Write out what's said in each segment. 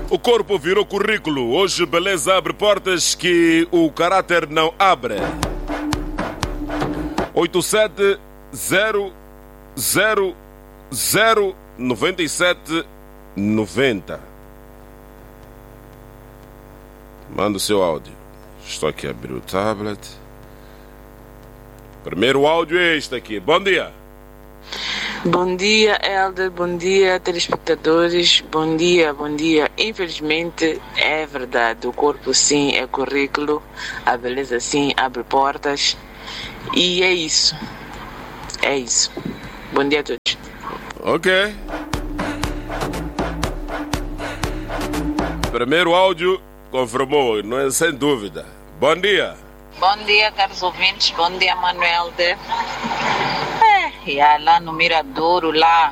O corpo virou currículo. Hoje beleza abre portas que o caráter não abre. 87-000-97-90. Manda o seu áudio. Estou aqui a abrir o tablet. Primeiro áudio é este aqui. Bom dia. Bom dia, Helder. Bom dia, telespectadores. Bom dia, bom dia. Infelizmente, é verdade. O corpo, sim, é currículo. A beleza, sim, abre portas. E é isso. É isso. Bom dia a todos. Ok. Primeiro áudio confirmou, não é sem dúvida. Bom dia. Bom dia, caros ouvintes. Bom dia, Manuel. E lá no Miradouro, lá,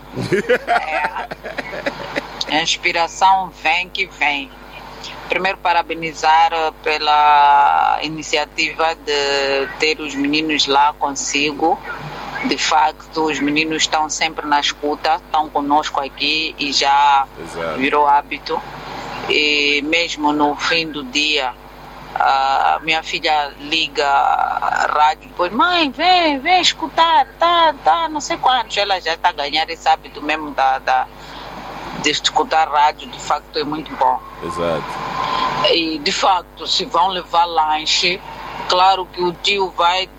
a inspiração vem que vem. Primeiro, parabenizar pela iniciativa de ter os meninos lá consigo. De facto, os meninos estão sempre na escuta, estão conosco aqui e já virou hábito. E mesmo no fim do dia, minha filha liga a rádio, depois, mãe, vem escutar, tá, não sei quantos. Ela já está a ganhar esse hábito mesmo de escutar rádio, de facto é muito bom. Exato. E de facto, se vão levar lanche, claro que o tio vai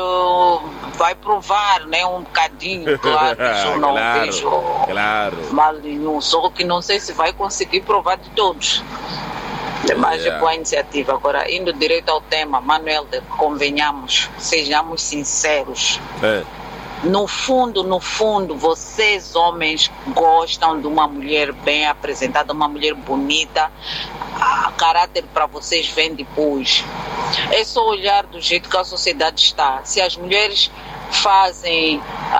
provar, né, um bocadinho, claro, isso não vejo mal nenhum, só que não sei se vai conseguir provar de todos. Mas é boa iniciativa. Agora, indo direito ao tema, Manuel, convenhamos, sejamos sinceros. No fundo, vocês homens gostam de uma mulher bem apresentada, uma mulher bonita. A caráter para vocês vem depois. É só olhar do jeito que a sociedade está. Se as mulheres fazem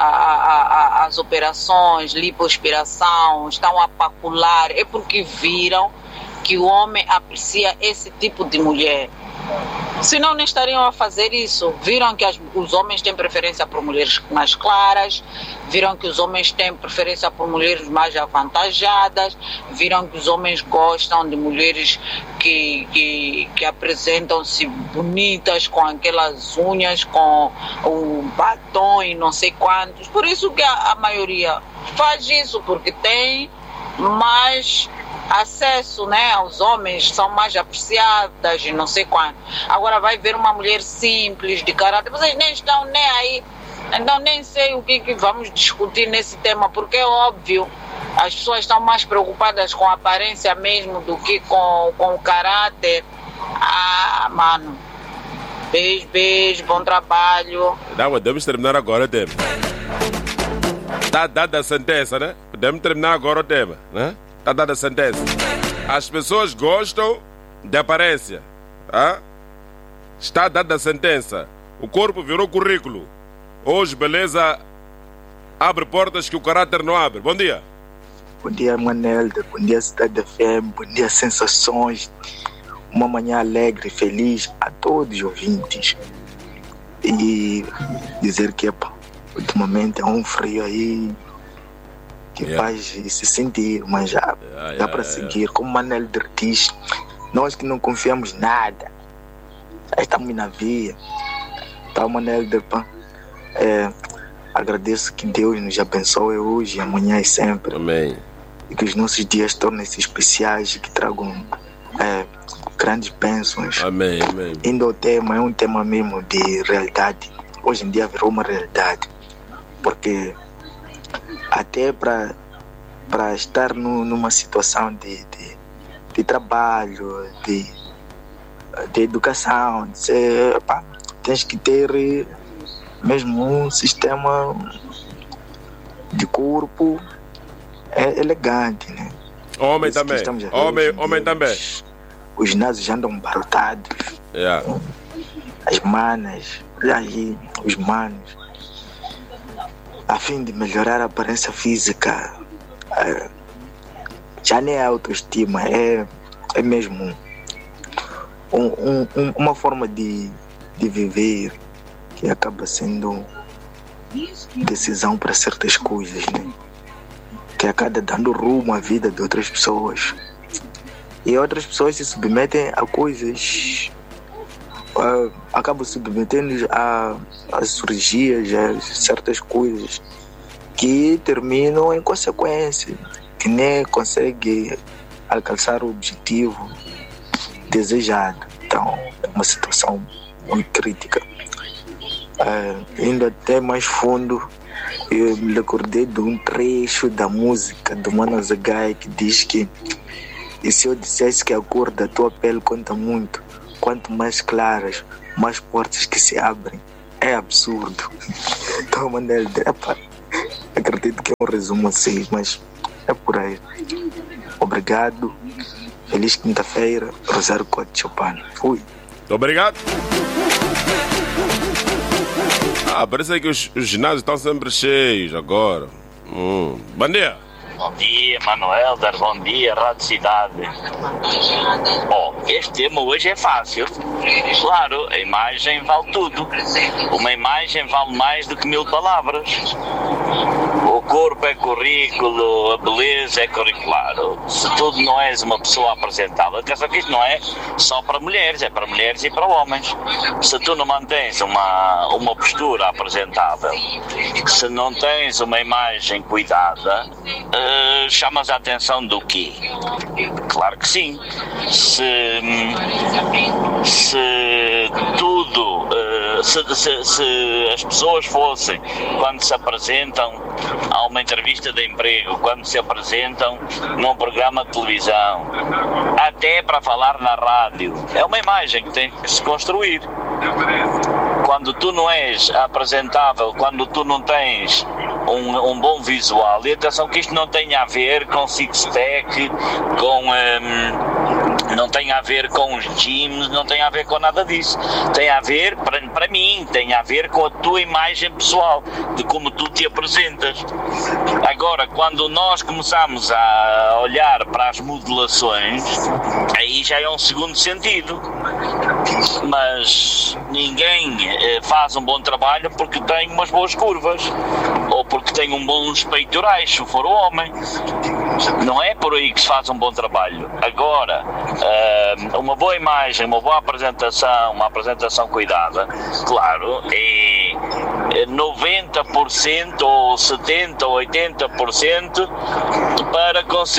as operações, lipoaspiração, estão a pacular, é porque viram que o homem aprecia esse tipo de mulher. Senão não estariam a fazer isso. Viram que os homens têm preferência por mulheres mais claras, viram que os homens têm preferência por mulheres mais avantajadas, viram que os homens gostam de mulheres que apresentam-se bonitas, com aquelas unhas, com o batom e não sei quantos. Por isso que a maioria faz isso, porque tem mais acesso, né? Os homens são mais apreciadas e não sei quanto. Agora vai ver uma mulher simples, de caráter, vocês nem estão nem aí. Então nem sei o que vamos discutir nesse tema, porque é óbvio, as pessoas estão mais preocupadas com a aparência mesmo do que com o caráter. Mano, beijo, bom trabalho. Não, podemos terminar agora o tema. Está dada a sentença, né? Podemos terminar agora o tema, né? Está dada a sentença. As pessoas gostam de aparência. Está dada a sentença. O corpo virou currículo. Hoje, beleza abre portas que o caráter não abre. Bom dia. Bom dia, Manel. Bom dia, Cidade FM. Bom dia, Sensações. Uma manhã alegre e feliz a todos os ouvintes. E dizer que, ultimamente, é um frio aí que faz se sentir, mas já dá para seguir. Como Manel diz, nós que não confiamos nada, já estamos na via. Tá, Manel, agradeço que Deus nos abençoe hoje, amanhã e sempre. Amém. E que os nossos dias tornem-se especiais e que tragam grandes bênçãos. Amém, amém. Indo ao tema, é um tema mesmo de realidade. Hoje em dia virou uma realidade, porque até para estar numa situação de trabalho, de educação, tens que ter mesmo um sistema de corpo elegante, né? Homem também. Homem também. Os ginásios já andam barotados. As manas, aí, os manos, a fim de melhorar a aparência física, já nem é autoestima, é mesmo uma forma de viver que acaba sendo decisão para certas coisas, né? Que acaba dando rumo à vida de outras pessoas. E outras pessoas se submetem a coisas, acabam submetendo a cirurgias, a certas coisas que terminam em consequência, que nem consegue alcançar o objetivo desejado. Então é uma situação muito crítica. Indo até mais fundo, eu me recordei de um trecho da música do Mano Zagai que diz que: e se eu dissesse que a cor da tua pele conta muito, quanto mais claras, mais portas que se abrem. É absurdo. Então, Manel, acredito que é um resumo assim, mas é por aí. Obrigado. Feliz quinta-feira. Rosário Couto de Chopin. Fui. Obrigado. Parece que os ginásios estão sempre cheios agora. Bom dia. Bom dia, Manuel, bom dia, Rádio Cidade. Este tema hoje é fácil. Claro, a imagem vale tudo. Uma imagem vale mais do que 1000 palavras. O corpo é currículo, a beleza é curricular. Se tu não és uma pessoa apresentável, atenção que isto não é só para mulheres, é para mulheres e para homens. Se tu não mantens uma postura apresentável, se não tens uma imagem cuidada, chamas a atenção do quê? Claro que sim. Se as pessoas fossem, quando se apresentam a uma entrevista de emprego, quando se apresentam num programa de televisão, até para falar na rádio, é uma imagem que tem que se construir. Quando tu não és apresentável, quando tu não tens um bom visual, e atenção que isto não tem a ver com six-pack, não tem a ver com os gyms, não tem a ver com nada disso. Tem a ver, para mim, tem a ver com a tua imagem pessoal, de como tu te apresentas. Agora, quando nós começamos a olhar para as modelações, aí já é um segundo sentido. Mas ninguém faz um bom trabalho porque tem umas boas curvas, ou porque tem bons peitorais, se for o homem. Não é por aí que se faz um bom trabalho. Agora, uma boa imagem, uma boa apresentação, uma apresentação cuidada, claro, é 90% ou 70% ou 80% para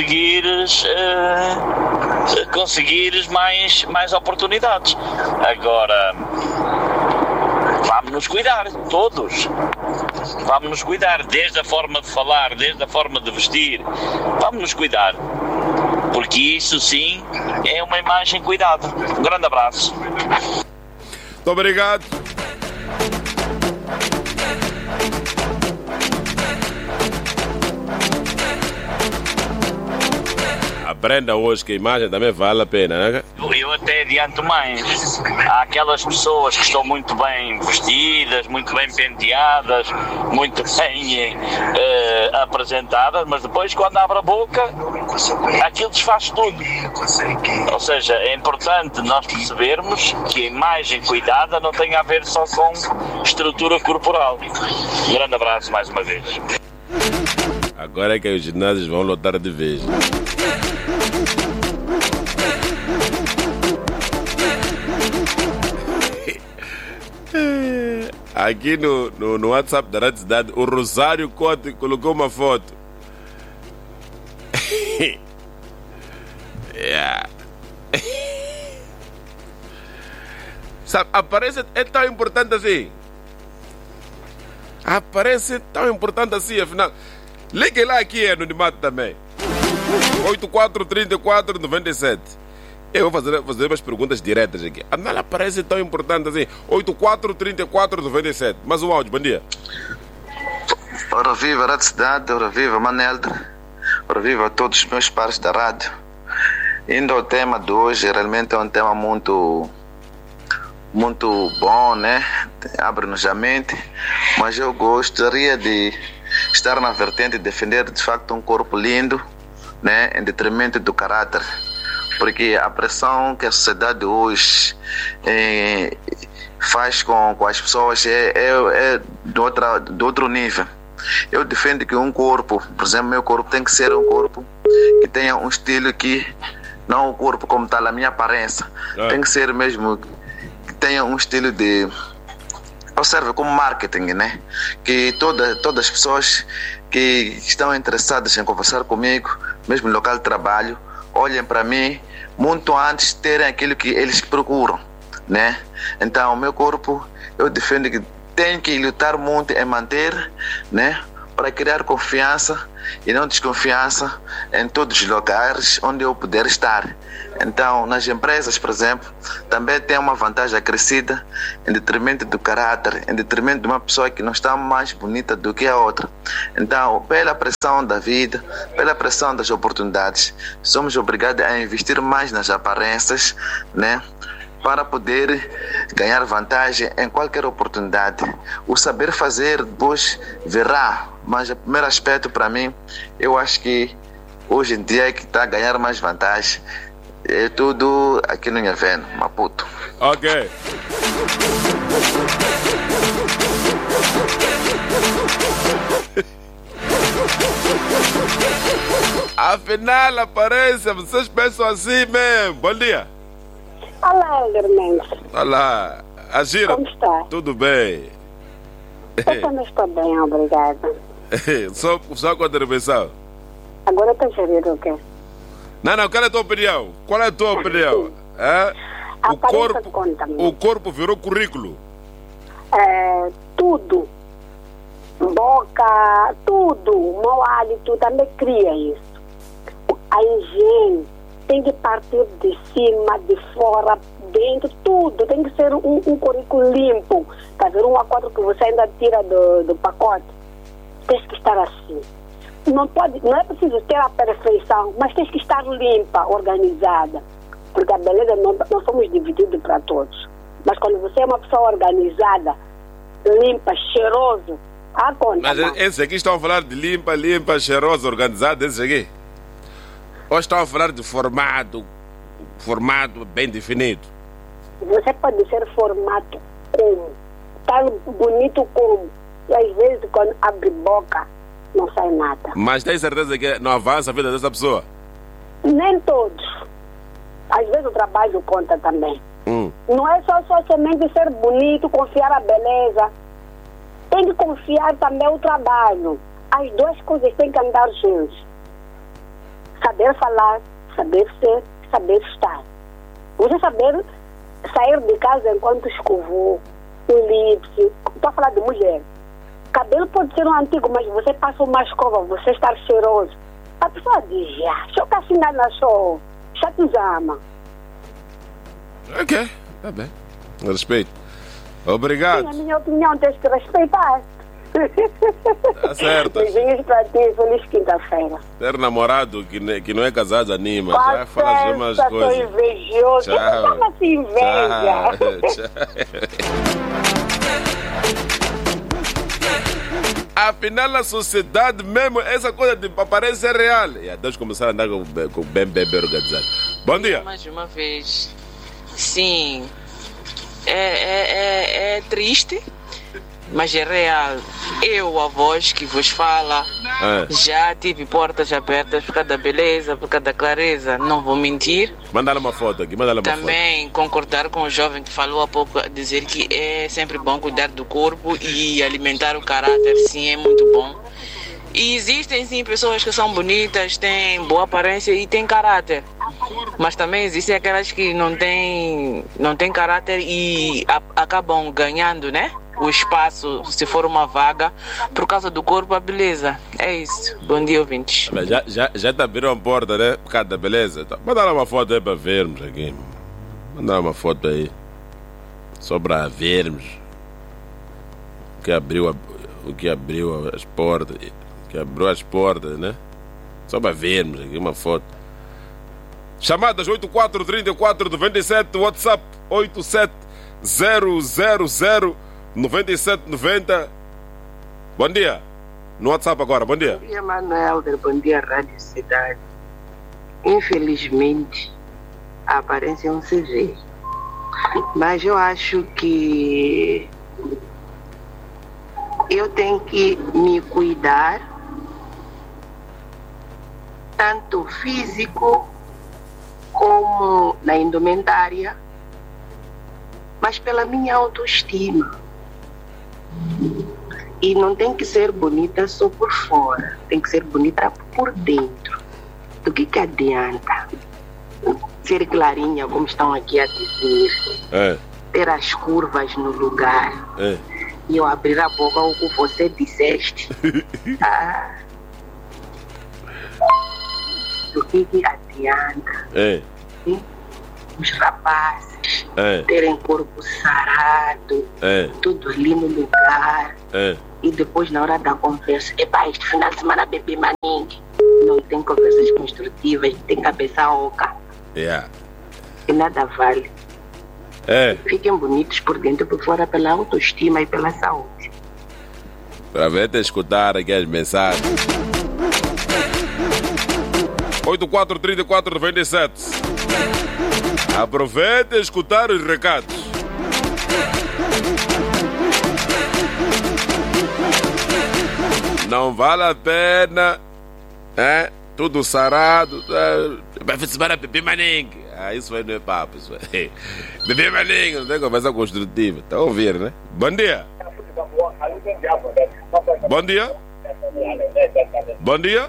conseguires mais oportunidades. Agora, vamos nos cuidar, todos. Vamos nos cuidar, desde a forma de falar, desde a forma de vestir. Vamos nos cuidar, porque isso sim é uma imagem cuidada. Um grande abraço. Muito obrigado. Aprenda hoje que a imagem também vale a pena, né? Eu até adianto mais. Há aquelas pessoas que estão muito bem vestidas, muito bem penteadas, muito bem apresentadas, mas depois quando abre a boca, aquilo desfaz tudo. Ou seja, é importante nós percebermos que a imagem cuidada não tem a ver só com estrutura corporal. Um grande abraço mais uma vez. Agora é que os ginásios vão lotar de vez. Aqui no WhatsApp da Rádio Cidade, o Rosário Couto colocou uma foto. Yeah. Sabe, aparece é tão importante assim. Aparece tão importante assim, afinal. Ligue lá aqui no Dimato também. 843497. Eu vou fazer umas perguntas diretas aqui. Afinal, parece tão importante assim. 843497. Mais um áudio, bom dia. Ora viva, Rádio Cidade, ora viva, Manel. Ora viva a todos os meus pares da rádio. Indo ao tema de hoje, realmente é um tema muito bom, né? Abre-nos a mente. Mas eu gostaria de estar na vertente de defender de facto um corpo lindo, né? Em detrimento do caráter. Porque a pressão que a sociedade hoje faz com as pessoas é de outro nível. Eu defendo que um corpo, por exemplo, meu corpo tem que ser um corpo que tenha um estilo que não o corpo como tal, a minha aparência. Tem que ser mesmo que tenha um estilo de... Observe como marketing, né? Que todas as pessoas que estão interessadas em conversar comigo, mesmo no local de trabalho, olhem para mim muito antes de terem aquilo que eles procuram, né? Então, o meu corpo, eu defendo que tem que lutar muito em manter, né? Para criar confiança e não desconfiança em todos os lugares onde eu puder estar. Então, nas empresas, por exemplo, também tem uma vantagem acrescida em detrimento do caráter, em detrimento de uma pessoa que não está mais bonita do que a outra. Então, pela pressão da vida, pela pressão das oportunidades, somos obrigados a investir mais nas aparências, né? Para poder ganhar vantagem em qualquer oportunidade. O saber fazer depois virá, mas o primeiro aspecto para mim, eu acho que hoje em dia é que está a ganhar mais vantagem. É tudo aqui no Inhaveno, Maputo. Ok. Afinal, aparência, vocês pensam assim mesmo. Bom dia. Olá, Mendes. Olá. Agira. Como está? Tudo bem. Eu também estou bem, obrigada. Só contribuição. Agora está gerido o quê? Não, qual é a tua opinião? Qual é a tua opinião? O corpo virou currículo. Tudo. Boca, tudo. O mau hálito também cria isso. A higiene tem que partir de cima, de fora, dentro, tudo. Tem que ser um currículo limpo. Está a ver? Um acordo que você ainda tira do pacote. Tem que estar assim. Não é preciso ter a perfeição, mas tem que estar limpa, organizada. Porque a beleza não somos divididos para todos. Mas quando você é uma pessoa organizada, limpa, cheiroso, a conta. Mas esse aqui estão a falar de limpa, cheiroso, organizado, esse aqui? Ou estão a falar de formato bem definido? Você pode ser formato como, tão bonito como, e às vezes quando abre boca, não sai nada. Mas tem certeza que não avança a vida dessa pessoa? Nem todos. Às vezes o trabalho conta também. Não é só somente ser bonito, confiar a beleza. Tem que confiar também o trabalho. As duas coisas têm que andar juntos. Saber falar, saber ser, saber estar. Você saber sair de casa enquanto escovou, o lips. Estou a falar de mulher. Cabelo pode ser um antigo, mas você passa uma escova, você estar cheiroso. A pessoa diz, deixa eu cassinar na show, chatizama. Ok, tá bem. Respeito. Obrigado. Sim, a minha opinião tens que respeitar. Tá certo. Beijinhos para ti, feliz quinta-feira. Ter namorado que não é casado anima, já faz umas coisas. Sou invejoso. Tchau. Como assim inveja? Tchau. Afinal, na sociedade mesmo, essa coisa de aparência é real. E a Deus começar a andar com bem bebê organizado. Bom dia. Mais uma vez. Sim. É triste, mas é real. Eu, a voz que vos fala, já tive portas abertas por causa da beleza, por causa da clareza. Não vou mentir. Manda-lhe uma foto aqui, Também concordar com o jovem que falou há pouco, dizer que é sempre bom cuidar do corpo e alimentar o caráter, sim, é muito bom. E existem sim pessoas que são bonitas, têm boa aparência e têm caráter. Mas também existem aquelas que não têm caráter e acabam ganhando, né? O espaço, se for uma vaga, por causa do corpo, a beleza. É isso. Bom dia, ouvintes. Já te abriram a porta, né? Por causa da beleza. Manda lá uma foto aí para vermos aqui. Manda uma foto aí. Só para vermos o que abriu as portas. Que abriu as portas, né? Só para vermos aqui uma foto. Chamadas 843497, WhatsApp 870009790. Bom dia. No WhatsApp agora, bom dia. Bom dia, Manuel. Bom dia, Rádio Cidade. Infelizmente, a aparência não se vê. Mas eu acho que eu tenho que me cuidar, tanto físico como na indumentária, mas pela minha autoestima. E não tem que ser bonita só por fora, tem que ser bonita por dentro. Do que adianta ser clarinha, como estão aqui a dizer, ter as curvas no lugar, e eu abrir a boca o que você disseste? Do que adianta os rapazes terem corpo sarado, tudo ali no lugar, e depois na hora da conversa, este final de semana bebê maningue, não tem conversas construtivas, tem cabeça oca, e nada vale. Fiquem bonitos por dentro e por fora, pela autoestima e pela saúde. Aproveita a escutar aqui as mensagens. 843497. Aproveita a escutar os recados. Não vale a pena, tudo sarado. Vai semana bebê maningue. Isso aí não é papo. Isso aí. Bebê maningue, não tem conversa construtiva. Está a ouvir, né? Bom dia. Bom dia. Bom dia.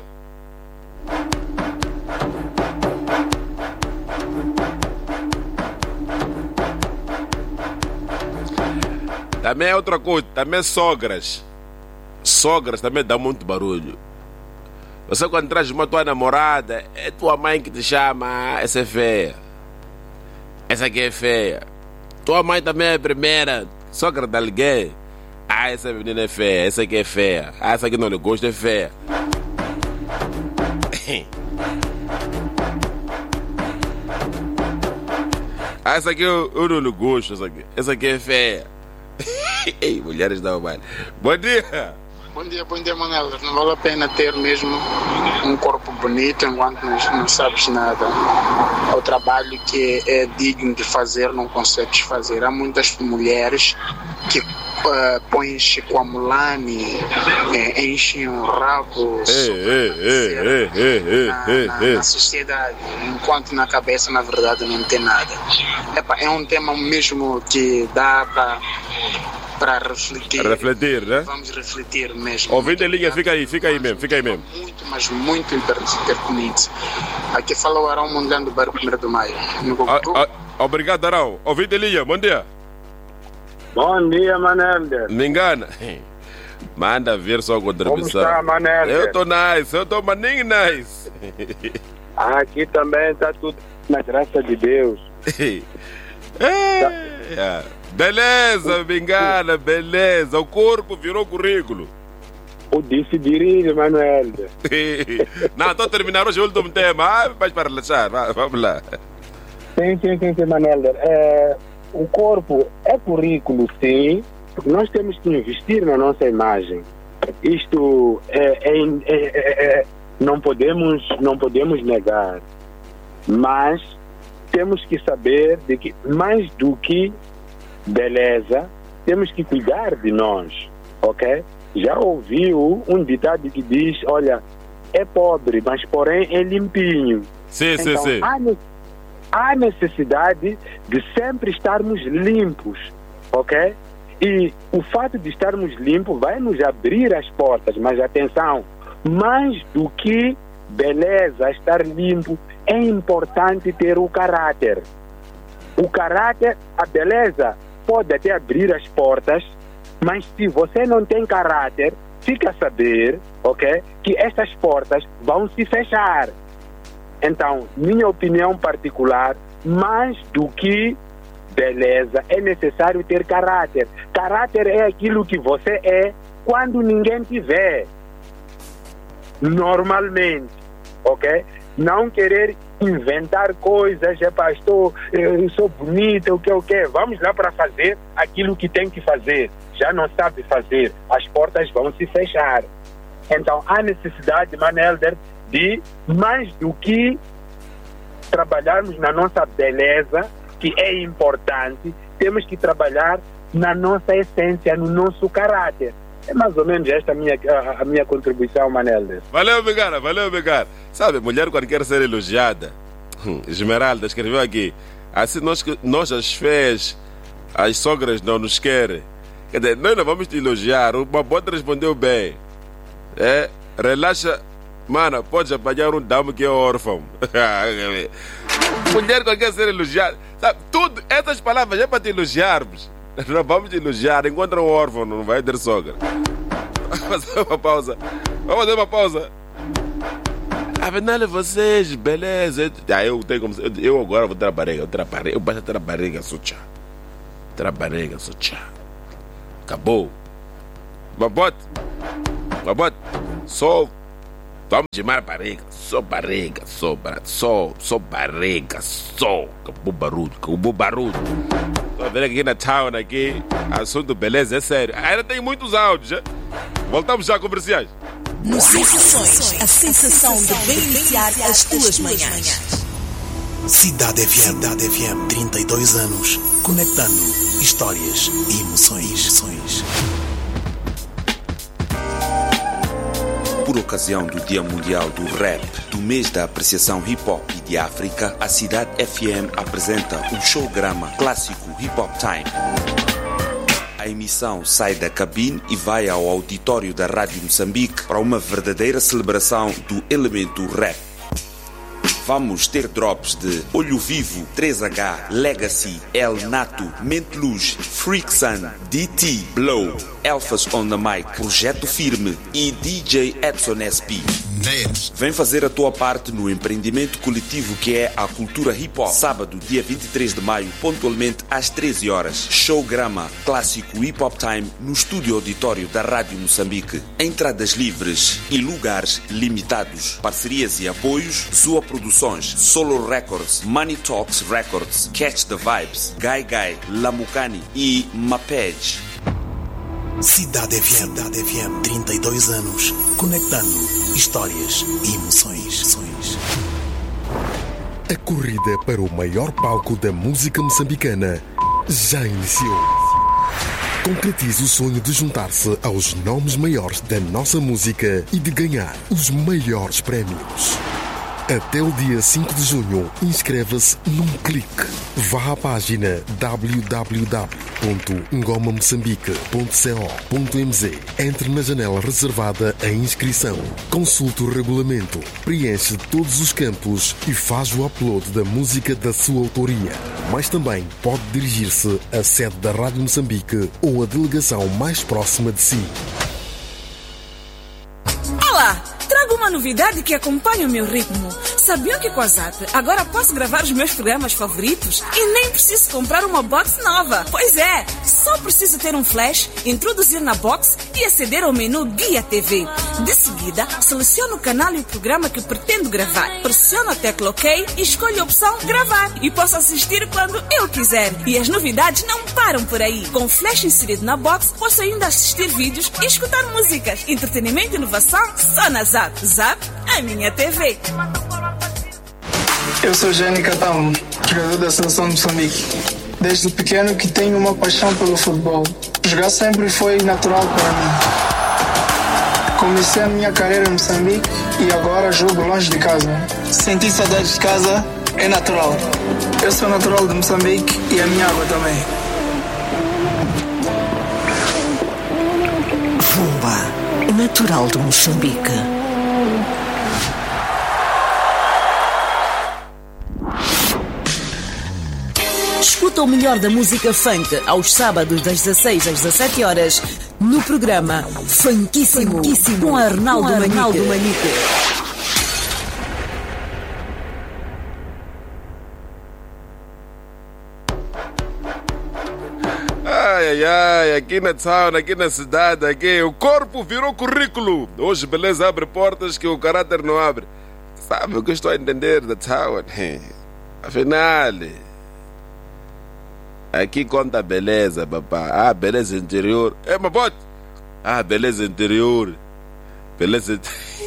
Também é outra coisa, também sogras. Sogras também dão muito barulho. Você quando traz uma tua namorada, é tua mãe que te chama, essa é feia. Essa aqui é feia. Tua mãe também é a primeira sogra de alguém. Essa menina é feia, essa aqui é feia. Essa aqui não lhe gosta, é feia. Essa aqui eu não lhe gosto, essa aqui é feia. Ei, mulheres dão mal. Bom dia. Bom dia, Manuel. Não vale a pena ter mesmo um corpo bonito enquanto não sabes nada. O trabalho que é digno de fazer, não consegues fazer. Há muitas mulheres que põem-se com a mulane, enchem o rabo na sociedade, enquanto na cabeça, na verdade, não tem nada. É um tema mesmo que dá para refletir, né? Vamos refletir mesmo. Ouvindo em linha, fica aí mesmo. Muito, mas muito interconectado. Aqui fala o Arão Mundano do Bairro 1º de Maio. Obrigado, Arão. Ouvindo em linha, bom dia. Bom dia, Manelder. Me engana. Manda vir só a contribuição. Como está, Manelder? Eu tô maninho nice. Aqui também está tudo na graça de Deus. Beleza, me engana, beleza. O corpo virou currículo. O disse dirige, Manelder. Não, estou a terminar hoje o último tema. Mas para relaxar, vamos lá. Sim, Manelder. O corpo é currículo, sim, porque nós temos que investir na nossa imagem. Isto não podemos negar, mas temos que saber de que mais do que beleza, temos que cuidar de nós, ok? Já ouviu um ditado que diz, olha, é pobre, mas porém é limpinho. Sim. Há necessidade de sempre estarmos limpos, ok? E o fato de estarmos limpos vai nos abrir as portas, mas atenção, mais do que beleza, estar limpo, é importante ter o caráter. O caráter, a beleza pode até abrir as portas, mas se você não tem caráter, fica a saber, ok, que estas portas vão se fechar. Então, minha opinião particular, mais do que beleza, é necessário ter caráter. Caráter é aquilo que você é quando ninguém te vê. Normalmente, ok? Não querer inventar coisas, eu sou bonita, o que? Vamos lá para fazer aquilo que tem que fazer. Já não sabe fazer, as portas vão se fechar. Então, há necessidade, Manelder, de mais do que trabalharmos na nossa beleza, que é importante, temos que trabalhar na nossa essência, no nosso caráter. É mais ou menos esta a minha contribuição, Manelder. Valeu, Megara. Sabe, mulher quando quer ser elogiada, Esmeralda escreveu aqui. Assim nós as fés, as sogras não nos querem. Quer dizer, nós não vamos te elogiar. O Mabota respondeu bem. Relaxa, mano, pode apanhar um damo que é órfão. Mulher não quer ser elogiada. Sabe, tudo, essas palavras é para te elogiarmos. Não vamos te elogiar. Encontra um órfão, não vai ter sogra. Vamos fazer uma pausa. Afinal, vocês, beleza. Eu agora vou ter a barriga. Eu basta ter a barriga, sucha. Acabou. Mabote. Só. Vamos chamar barriga. Só barriga. Acabou barulho. Estou vendo aqui na town, aqui. Assunto beleza, é sério. Ainda tem muitos áudios, hein? Voltamos já a comerciais. No Sensações, a sensação de bem iniciar as tuas manhãs. Cidade FM, 32 anos, conectando histórias e emoções. Por ocasião do Dia Mundial do Rap, do mês da apreciação hip-hop e de África, a Cidade FM apresenta um showgrama clássico Hip Hop Time. A emissão sai da cabine e vai ao auditório da Rádio Moçambique para uma verdadeira celebração do elemento rap. Vamos ter drops de Olho Vivo, 3H, Legacy, El Nato, Mente Luz, Freak Sun, DT, Blow, Alphas on the Mic, Projeto Firme e DJ Edson SP. Vem fazer a tua parte no empreendimento coletivo que é a cultura hip-hop. Sábado, dia 23 de maio, pontualmente às 13 horas. Showgrama clássico Hip Hop Time no estúdio auditório da Rádio Moçambique. Entradas livres e lugares limitados. Parcerias e apoios: Zua Produções, Solo Records, Money Talks Records, Catch the Vibes, Gai Gai, Lamukani e Mapej. Cidade FM, 32 anos, conectando histórias e emoções. A corrida para o maior palco da música moçambicana já iniciou. Concretize o sonho de juntar-se aos nomes maiores da nossa música e de ganhar os maiores prémios. Até o dia 5 de junho, inscreva-se num clique. Vá à página www.ngomamoçambique.co.mz. Entre na janela reservada à inscrição. Consulte o regulamento, preenche todos os campos e faz o upload da música da sua autoria. Mas também pode dirigir-se à sede da Rádio Moçambique ou à delegação mais próxima de si. Olá! Trago uma novidade que acompanha o meu ritmo. Sabiam que com a Zap agora posso gravar os meus programas favoritos e nem preciso comprar uma box nova? Pois é, só preciso ter um flash, introduzir na box e aceder ao menu Guia TV. De seguida, seleciono o canal e o programa que pretendo gravar. Pressiono a tecla OK e escolho a opção Gravar. E posso assistir quando eu quiser. E as novidades não param por aí. Com o flash inserido na box, posso ainda assistir vídeos e escutar músicas. Entretenimento e inovação só na Zap. Zap, a minha TV. Eu sou Jânio Catão, jogador da Seleção de Moçambique. Desde pequeno que tenho uma paixão pelo futebol. Jogar sempre foi natural para mim. Comecei a minha carreira em Moçambique e agora jogo longe de casa. Sentir saudades de casa é natural. Eu sou natural de Moçambique e a minha água também. Vumba, natural de Moçambique. Escuta o melhor da música funk aos sábados das 16 às 17 horas no programa Funkíssimo com Arnaldo Manique. Ai, aqui na town, aqui na cidade, aqui o corpo virou currículo. Hoje beleza abre portas que o caráter não abre. Sabe o que eu estou a entender da town? Afinal, aqui conta a beleza, papá. Beleza interior. Mabote. Beleza interior. Beleza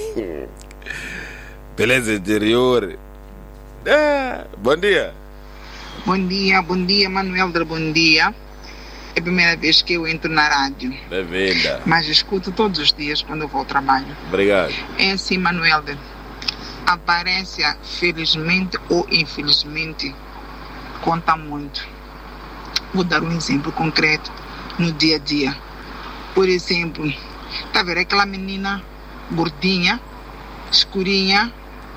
interior. Bom dia. Bom dia, Manuelder, bom dia. É a primeira vez que eu entro na rádio. Bem-vinda. Mas escuto todos os dias quando eu vou ao trabalho. Obrigado. É assim, Manuelder. a aparência, felizmente ou infelizmente, conta muito. Vou dar um exemplo concreto no dia a dia. Por exemplo, tá vendo aquela menina gordinha, escurinha,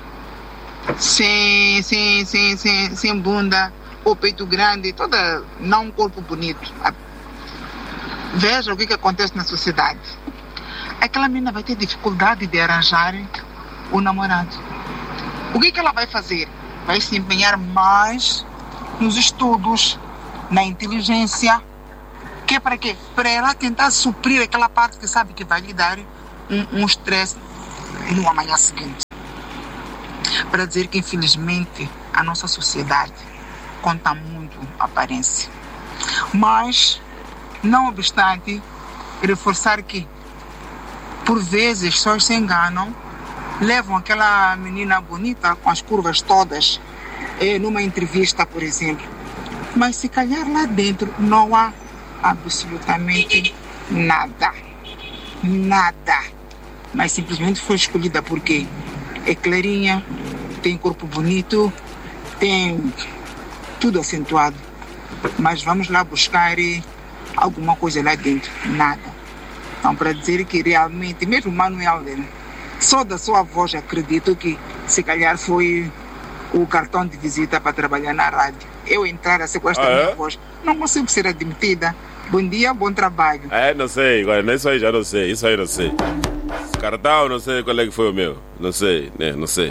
sem bunda, ou peito grande, toda, não um corpo bonito. Veja o que acontece na sociedade. Aquela menina vai ter dificuldade de arranjar o namorado. O que ela vai fazer? Vai se empenhar mais nos estudos, na inteligência. Que é para quê? Para ela tentar suprir aquela parte que sabe que vai lhe dar um estresse no amanhã seguinte. Para dizer que, infelizmente, a nossa sociedade conta muito a aparência. Mas, não obstante, reforçar que, por vezes, só se enganam, levam aquela menina bonita com as curvas todas numa entrevista, por exemplo. Mas se calhar lá dentro não há absolutamente nada. Nada. Mas simplesmente foi escolhida porque é clarinha, tem corpo bonito, tem tudo acentuado. Mas vamos lá buscar alguma coisa lá dentro. Nada. Então, para dizer que realmente, mesmo Manuel, só da sua voz acredito que se calhar foi o cartão de visita para trabalhar na rádio. Eu entrar assim com esta minha voz, não consigo ser admitida. Bom dia, bom trabalho. Não sei, agora isso aí já não sei, isso aí não sei. Cartão, não sei qual é que foi o meu, não sei, né, não sei.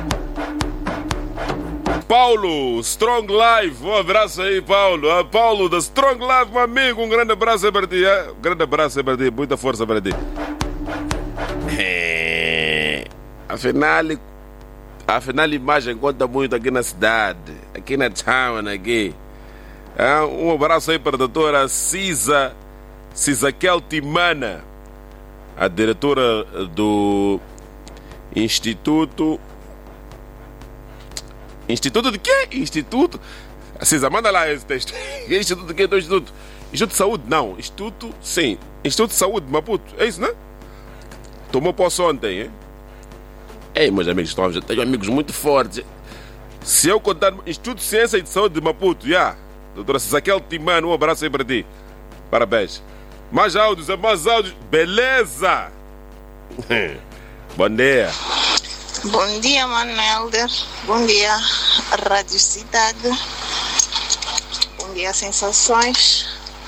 Paulo, Strong Life, um abraço aí, Paulo. Paulo da Strong Life, meu amigo, um grande abraço aí para ti, um grande abraço aí para ti, muita força para ti. Afinal, a imagem conta muito aqui na cidade, aqui na town, aqui. Um abraço aí para a doutora Cisaquel Timana, a diretora do Instituto de quê? Instituto? Cisa, manda lá esse texto. Instituto de quê? Do Instituto? Instituto de Saúde? Não. Instituto, sim. Instituto de Saúde de Maputo. É isso, né? Tomou posse ontem, hein? Ei, meus amigos, tenho amigos muito fortes. Se eu contar Instituto de Ciência e de Saúde de Maputo, doutora Cisaquel Timano, um abraço aí para ti. Parabéns. Mais áudios. Beleza! Bom dia. Bom dia, Manuelder. Bom dia, Rádio Cidade. Bom dia, Sensações.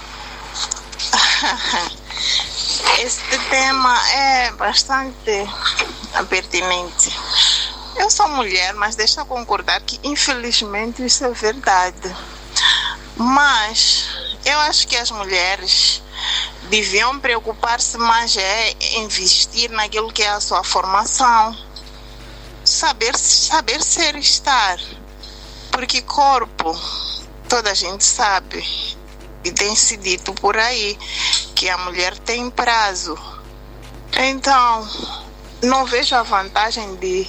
Este tema é bastante pertinente. Eu sou mulher, mas deixa eu concordar que, infelizmente, isso é verdade. Mas eu acho que as mulheres deviam preocupar-se mais em investir naquilo que é a sua formação. Saber ser e estar, porque corpo, toda a gente sabe, e tem-se dito por aí, que a mulher tem prazo. Então, não vejo a vantagem de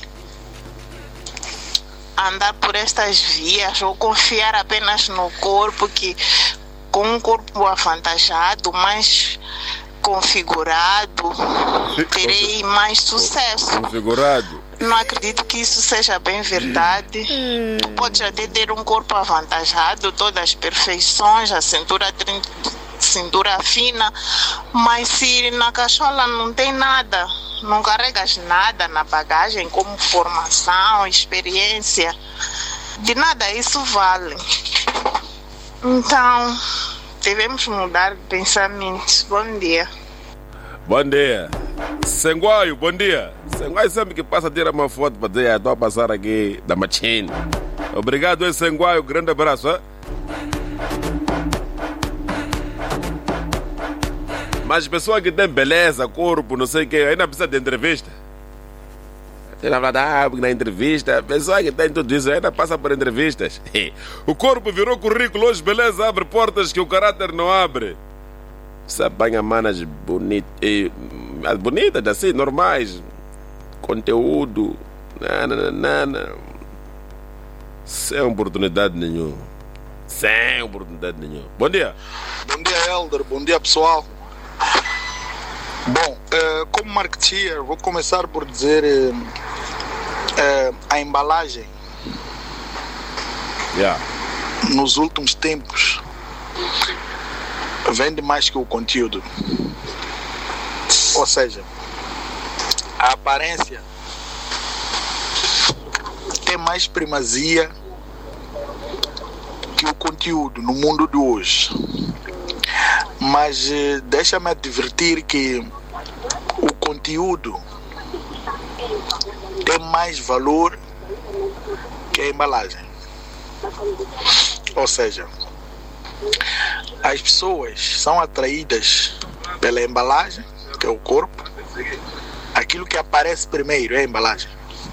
andar por estas vias ou confiar apenas no corpo, que com um corpo avantajado, mais configurado, terei mais sucesso. Configurado? Não acredito que isso seja bem verdade. Tu podes até ter um corpo avantajado, todas as perfeições, a cintura fina, mas se na cachola não tem nada, não carregas nada na bagagem como formação, experiência, de nada isso vale. Então, devemos mudar de pensamentos. Bom dia. Bom dia. Senguaio, bom dia. Senguaio sempre que passa a tirar uma foto para dizer, estou a passar aqui da Machine. Obrigado, Senguaio, grande abraço. Hein? Mas pessoa que tem beleza, corpo, não sei o que, ainda precisa de entrevista. Tem na verdade, na entrevista, a pessoa que tem tudo isso ainda passa por entrevistas. O corpo virou currículo, hoje beleza abre portas que o caráter não abre. Você apanha manas bonitas, assim, normais, conteúdo, sem oportunidade nenhuma. Sem oportunidade nenhuma. Bom dia. Bom dia, Elder. Bom dia, pessoal. Bom, como marketeer, vou começar por dizer a embalagem nos últimos tempos vende mais que o conteúdo. Ou seja, a aparência tem mais primazia que o conteúdo no mundo de hoje. Mas deixa-me advertir que o conteúdo tem mais valor que a embalagem. Ou seja, as pessoas são atraídas pela embalagem, que é o corpo. Aquilo que aparece primeiro é a embalagem.